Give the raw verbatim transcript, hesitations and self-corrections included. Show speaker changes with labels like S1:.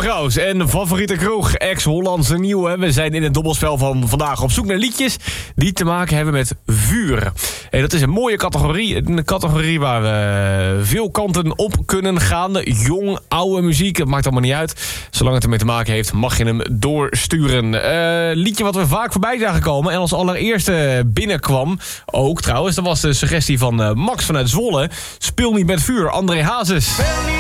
S1: Graus en favoriete kroeg, ex-Hollandse nieuwe. We zijn in het dobbelspel van vandaag op zoek naar liedjes die te maken hebben met vuur. En dat is een mooie categorie, een categorie waar we veel kanten op kunnen gaan. Jong, oude muziek, het maakt allemaal niet uit. Zolang het ermee te maken heeft, mag je hem doorsturen. Uh, liedje wat we vaak voorbij zagen komen en als allereerste binnenkwam, ook trouwens, dat was de suggestie van uh, Max vanuit Zwolle. Speel niet met vuur, André Hazes.